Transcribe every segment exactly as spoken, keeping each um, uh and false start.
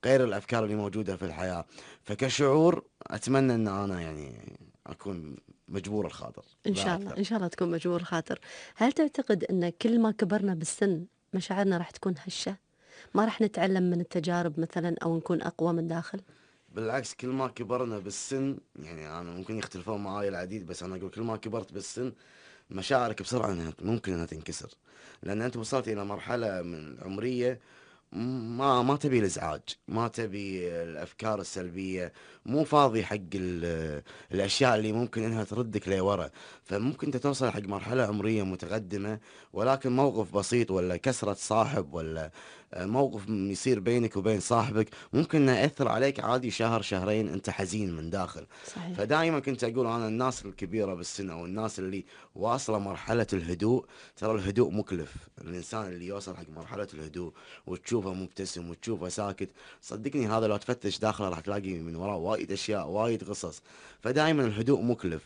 غير الافكار اللي موجوده في الحياه. فكشعور اتمنى ان انا يعني اكون مجبور الخاطر إن لا شاء الله، اكثر. إن شاء الله تكون مجبور خاطر. هل تعتقد أن كل ما كبرنا بالسن مشاعرنا راح تكون هشة؟ ما راح نتعلم من التجارب مثلًا أو نكون أقوى من داخل؟ بالعكس، كل ما كبرنا بالسن، يعني انا ممكن يختلفون معاي العديد، بس انا اقول كل ما كبرت بالسن مشاعرك بسرعه انها ممكن انها تنكسر، لان انت وصلت الى مرحله من عمريه ما ما تبي الازعاج، ما تبي الافكار السلبيه، مو فاضي حق ال- الاشياء اللي ممكن انها تردك لورا. فممكن انت توصل حق مرحله عمريه متقدمه، ولكن موقف بسيط ولا كسره صاحب ولا موقف يصير بينك وبين صاحبك ممكن انه ياثر عليك عادي شهر شهرين، انت حزين من داخل. صحيح. فدائما كنت اقول انا الناس الكبيره بالسن او الناس اللي واصله مرحله الهدوء، ترى الهدوء مكلف. الانسان اللي يوصل حق مرحله الهدوء وتشوفه مبتسم وتشوفه ساكت، صدقني هذا لو تفتش داخله راح تلاقي من وراه وايد اشياء وايد قصص. فدائما الهدوء مكلف،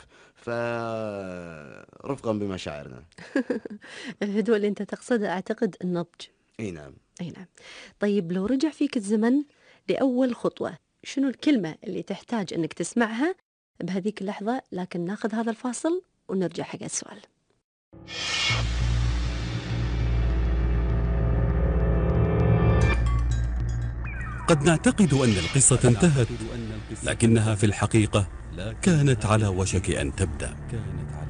فرفقا بمشاعرنا. الهدوء اللي أنت تقصده أعتقد النضج. اي نعم. أي نعم. طيب لو رجع فيك الزمن لأول خطوة، شنو الكلمة اللي تحتاج إنك تسمعها بهذيك اللحظة؟ لكن ناخذ هذا الفاصل ونرجع حق السؤال. قد نعتقد أن القصة انتهت، لكنها في الحقيقة كانت على وشك أن تبدأ.